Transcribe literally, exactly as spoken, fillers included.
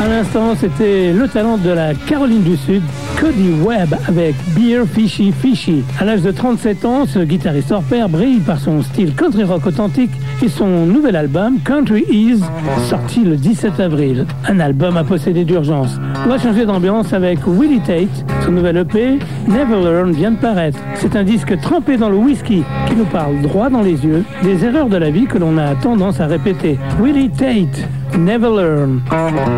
À l'instant, c'était le talent de la Caroline du Sud, Cody Webb, avec Beer Fishy Fishy. À l'âge de trente-sept ans, ce guitariste hors pair brille par son style country rock authentique et son nouvel album, Country Is, sorti le dix-sept avril. Un album à posséder d'urgence. On va changer d'ambiance avec Willie Tate. Son nouvel E P, Never Learn, vient de paraître. C'est un disque trempé dans le whisky qui nous parle droit dans les yeux des erreurs de la vie que l'on a tendance à répéter. Willie Tate, Never Learn.